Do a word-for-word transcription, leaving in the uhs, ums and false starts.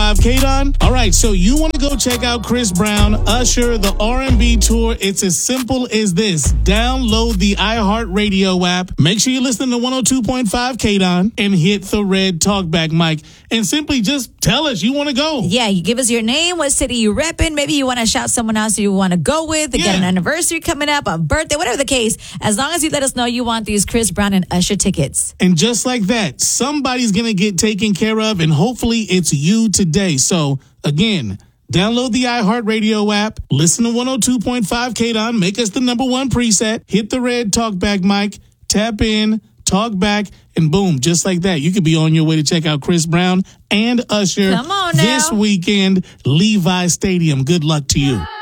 five K-Don. All right, so you want to go check out Chris Brown, Usher, the R and B tour. It's as simple as this. Download the iHeartRadio app. Make sure you listen to one oh two point five K-Don and hit the red talkback mic. And simply just tell us you want to go. Yeah, you give us your name, what city you repping. Maybe you want to shout someone else you want to go with. They Yeah. get an anniversary coming up, a birthday, whatever the case. As long as you let us know you want these Chris Brown and Usher tickets. And just like that, somebody's going to get taken care of, and hopefully it's you today. So, again, download the iHeartRadio app, listen to one oh two point five K-Don, make us the number one preset, hit the red talkback mic, tap in, talk back, and boom, just like that, you could be on your way to check out Chris Brown and Usher Come on now. this weekend, Levi Stadium. Good luck to you.